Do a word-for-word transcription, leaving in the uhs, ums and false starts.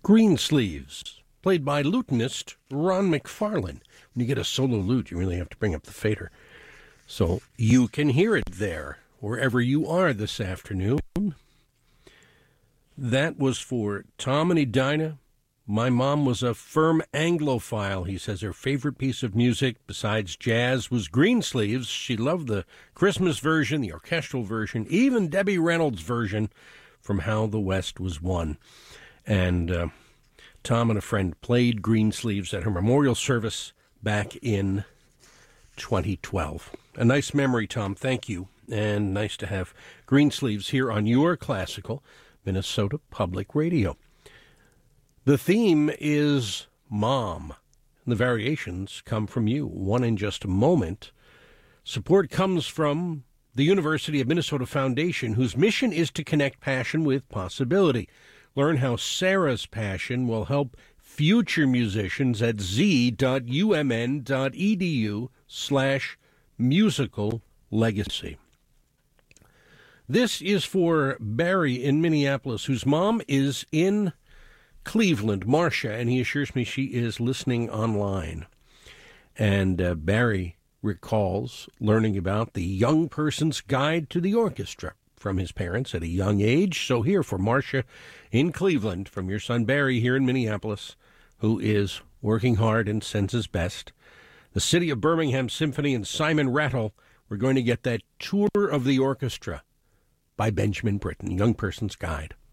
Greensleeves, played by lutenist Ron McFarlane. When you get a solo lute, you really have to bring up the fader. So you can hear it there, wherever you are this afternoon. That was for Tom and Edina. My mom was a firm Anglophile. He says her favorite piece of music besides jazz was Greensleeves. She loved the Christmas version, the orchestral version, even Debbie Reynolds' version from How the West Was Won. And uh, Tom and a friend played Greensleeves at her memorial service back in twenty twelve. A nice memory, Tom. Thank you. And nice to have Greensleeves here on your classical Minnesota Public Radio. The theme is Mom. The variations come from you. One in just a moment. Support comes from the University of Minnesota Foundation, whose mission is to connect passion with possibility. Learn how Sarah's passion will help future musicians at z.umn.edu slash musical legacy. This is for Barry in Minneapolis, whose mom is in Cleveland, Marcia, and he assures me she is listening online. And uh, Barry recalls learning about the Young Person's Guide to the Orchestra from his parents at a young age. So here for Marcia in Cleveland, from your son Barry here in Minneapolis, who is working hard and sends his best. The City of Birmingham Symphony and Simon Rattle, we're going to get that tour of the orchestra by Benjamin Britten, Young Person's Guide.